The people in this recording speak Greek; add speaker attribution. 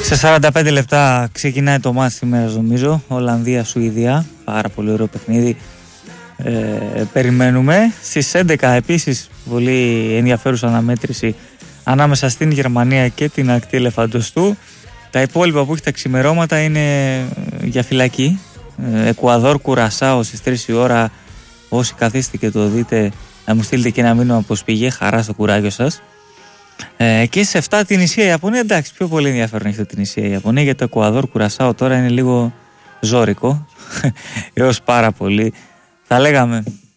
Speaker 1: Σε 45 λεπτά ξεκινάει το μάτς σήμερα, νομίζω. Ολλανδία-Σουηδία. Πάρα πολύ ωραίο παιχνίδι. Περιμένουμε. Στις 11 επίσης πολύ ενδιαφέρουσα αναμέτρηση ανάμεσα στην Γερμανία και την ακτή Ελεφαντοστού. Τα υπόλοιπα που έχει τα ξημερώματα είναι για φυλακή. Εκουαδόρ Κουρασάο στις 3 η ώρα. Όσοι καθίστε και το δείτε, να μου στείλετε και ένα μήνυμα πως πήγε. Χαρά στο κουράγιο σας. Και σε 7 την Ισία Ιαπωνία. Εντάξει, πιο πολύ ενδιαφέρον έχει το την Ισία Ιαπωνία, γιατί το Εκουαδόρ Κουρασάο τώρα είναι λίγο ζώρικο έως πάρα πολύ θα λέγαμε.